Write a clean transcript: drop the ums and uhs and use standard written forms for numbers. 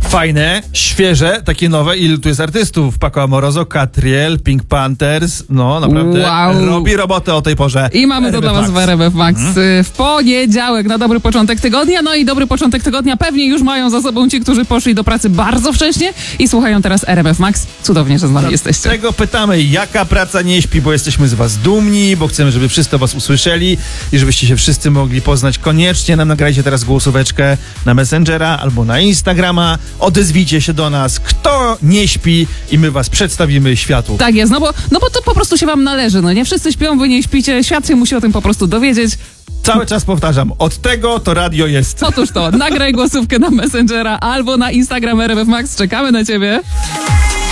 Fajne, świeże, takie nowe. Ilu tu jest artystów? Paco Amoroso, Catriel, Pink Panthers. No, naprawdę robi robotę o tej porze. I mamy to dla was w RMF Max w poniedziałek na dobry początek tygodnia. No i dobry początek tygodnia pewnie już mają za sobą ci, którzy poszli do pracy bardzo wcześnie i słuchają teraz RMF Max. Cudownie, że z nami jesteście. Dlatego pytamy, jaka praca nie śpi, bo jesteśmy z was dumni, bo chcemy, żeby wszyscy o was usłyszeli i żebyście się wszyscy mogli poznać. Koniecznie nam nagrajcie teraz głosóweczkę na Messengera albo na Instagrama. Odezwijcie się do nas, kto nie śpi i my was przedstawimy światu. Tak jest, no bo to po prostu się wam należy, no nie? Wszyscy śpią, wy nie śpicie, świat się musi o tym po prostu dowiedzieć. Cały czas powtarzam, od tego to radio jest. Otóż to, nagraj głosówkę na Messengera albo na Instagram RMF Max, czekamy na ciebie.